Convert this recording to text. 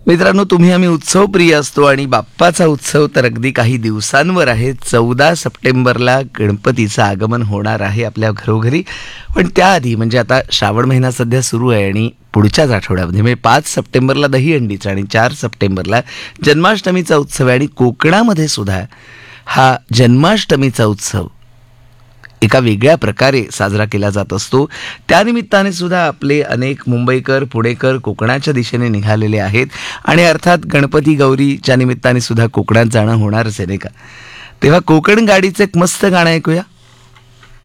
मित्रांनो, तुम्ही आम्ही उत्सव प्रिय असतो आणि बाप्पाचा उत्सव तर अगदी काही दिवसांवर आहे. 14 सप्टेंबरला गणपतीचं आगमन होणार आहे आपल्या घरोघरी. पण त्याआधी म्हणजे आता श्रावण महिना सध्या सुरू आहे आणि पुढच्याच आठवड्यामध्ये म्हणजे 5 सप्टेंबरला दहीहंडीचा आणि 4 सप्टेंबरला जन्माष्टमीचा उत्सव आहे. आणि कोकणामध्ये सुद्धा हा जन्माष्टमीचा उत्सव एका वेगळ्या प्रकारे साजरा केला जात असतो. त्यानिमित्ताने सुद्धा आपले अनेक मुंबईकर, पुणेकर कोकणाच्या दिशेने निघालेले आहेत आणि अर्थात गणपती गौरीच्या निमित्ताने सुद्धा कोकणात जाणं होणारच आहे, नाही का? तेव्हा कोकण गाडीचं एक मस्त गाणं ऐकूया.